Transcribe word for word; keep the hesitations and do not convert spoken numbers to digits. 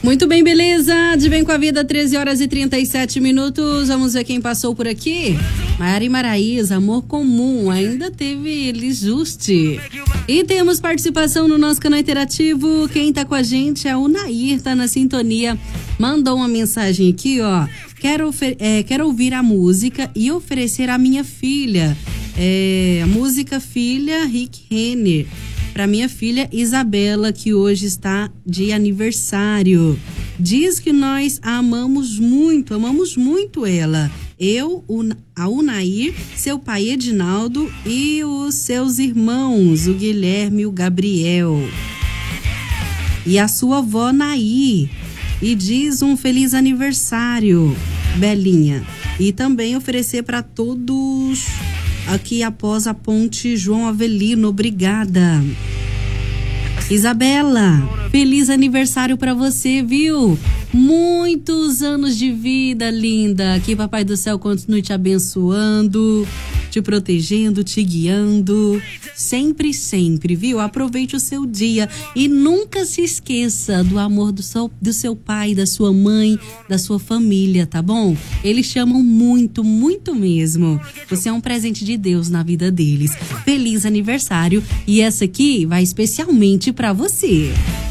Muito bem, beleza? De Bem com a Vida, treze horas e trinta e sete minutos. Vamos ver quem passou por aqui. Maiara e Maraísa, Amor Comum, ainda teve Lijuste. E temos participação no nosso canal interativo. Quem tá com a gente é o Nair, tá na sintonia. Mandou uma mensagem aqui, ó. Quero, é, quero ouvir a música e oferecer à minha filha. É, a música Filha, Rick Renner. Para minha filha Isabela, que hoje está de aniversário. Diz que nós a amamos muito, amamos muito ela. Eu, a Unair, seu pai Edinaldo e os seus irmãos, o Guilherme e o Gabriel. E a sua avó Nair. E diz um feliz aniversário, Belinha. E também oferecer para todos aqui após a ponte João Avelino. Obrigada. Isabela, feliz aniversário para você, viu? Muitos anos de vida, linda. Que Papai do Céu continue te abençoando, te protegendo, te guiando. Sempre, sempre, viu? Aproveite o seu dia e nunca se esqueça do amor do seu, do seu pai, da sua mãe, da sua família, tá bom? Eles chamam muito, muito mesmo. Você é um presente de Deus na vida deles. Feliz aniversário, e essa aqui vai especialmente pra você.